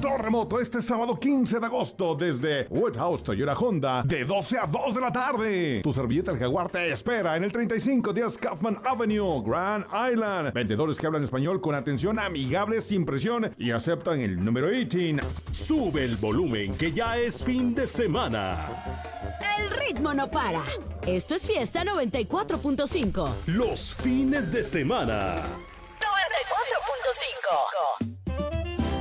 control remoto este sábado 15 de agosto desde Woodhouse Toyota Honda de 12 a 2 de la tarde. Tu servilleta El Jaguar te espera en el 3510 Kaufman Avenue, Grand Island. Vendedores que hablan español con atención amigable, sin presión y aceptan el número 18. Sube el volumen que ya es fin de semana. El ritmo no para. Esto es Fiesta 94.5. Los fines de semana.